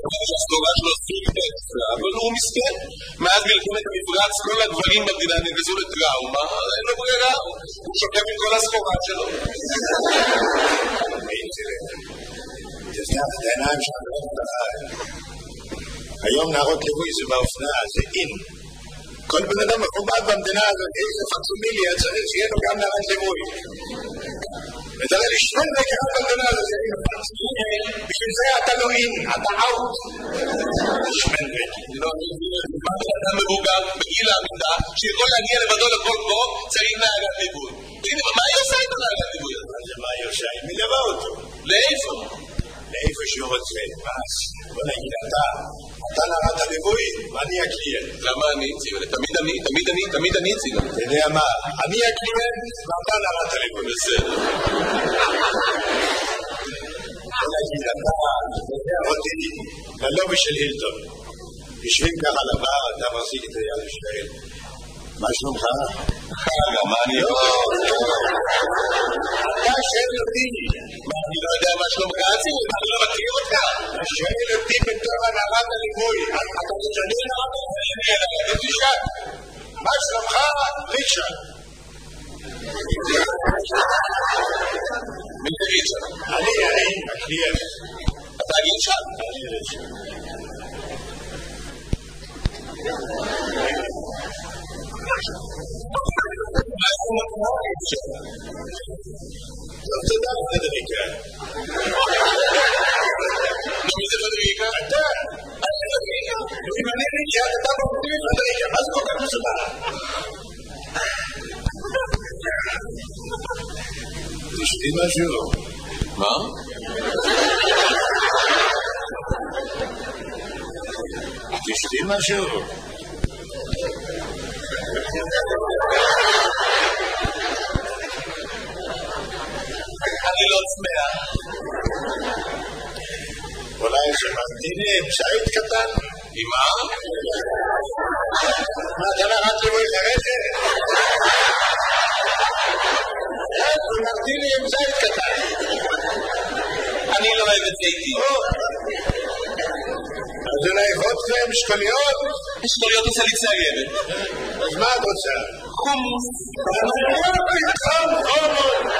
שהסלוגה שלו סופר, אבל הוא מסכן. מאז מלחמת המפרץ כל הגברים במדינה נכנסו לטראומה, אין לו ברירה, הוא שוקם עם כל הסחורה שלו. תפתח את העיניים שלך, היום נערות ליווי זה באופנה, זה אין. כל בן אדם מכובד במדינה הזאת, איזה פקסימיליה צריך שיהיה לו גם נערת ליווי. ותראה לי שני דקות במדינה הזאת, בשביל זה אתה לא אין, אתה אאוט. שמן דקות. לא, מה אדם מבוגר בגיל העמידה שיכול להגיע לבדו לכל פה, צריך נערת ליווי. מה היא עושה את הנערת ליווי? מה היא עושה? היא מלווה אותו. לאיפה? לאיפה שהוא רוצה. בוא נגיד אתה נערת הליווי ואני הקליינט. למה אני? תמיד אני אציג. אתה יודע מה? אני הקליינט ואתה נערת הליווי. בסדר. בוא נגיד אתה אותי ללובי של הילטון. יושבים ככה לבר, אתה מחזיק את היד ושואל מה שלומך? מה אני לא? אתה שואל אותי. אני לא יודע מה שלומך עצמי, אני לא מכיר אותך. אתה שואל אותי בתור הנערת הליווי. אתה משנה נערת הליווי. תשאל. מה שלומך? ריצ'רד. מי זה ריצ'רד? אני, הקליינט. אתה ריצ'רד? אני ריצ'רד. טוב, תודה פדריקה. מי זה פדריקה? אתה. אם אני ריצ'רד, אתה מוביל פדריקה. מה זה כל כך מסובך? תשתי משהו. מה? תשתי משהו. אני לא צמאה. אולי שממתיני עם שעית קטן? עם מה? מה, אתה נערת ליווי חרדת? ממתיני עם שעית קטן. אני לא אוהב את זיתי. אז אולי וודקה עם שקוליות? שקוליות עושה לי ציירת. אז מה את רוצה? חומוס. חומוס.